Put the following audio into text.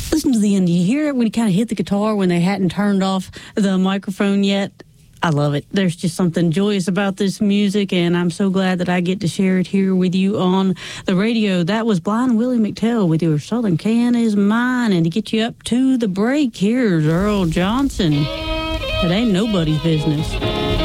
Listen to the end. You hear it when he kind of hit the guitar when they hadn't turned off the microphone yet? I love it. There's just something joyous about this music, and I'm so glad that I get to share it here with you on the radio. That was Blind Willie McTell with your Southern Can Is Mine. And to get you up to the break, here's Earl Johnson. It ain't nobody's business.